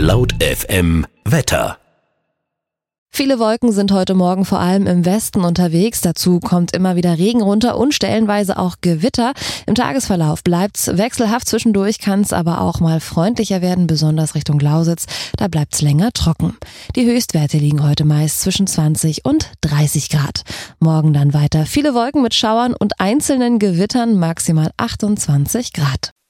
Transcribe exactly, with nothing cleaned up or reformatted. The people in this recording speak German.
Laut F M Wetter. Viele Wolken sind heute Morgen vor allem im Westen unterwegs. Dazu kommt immer wieder Regen runter und stellenweise auch Gewitter. Im Tagesverlauf bleibt's wechselhaft, zwischendurch kann es aber auch mal freundlicher werden, besonders Richtung Lausitz. Da bleibt's länger trocken. Die Höchstwerte liegen heute meist zwischen zwanzig und dreißig Grad. Morgen dann weiter viele Wolken mit Schauern und einzelnen Gewittern, maximal achtundzwanzig Grad.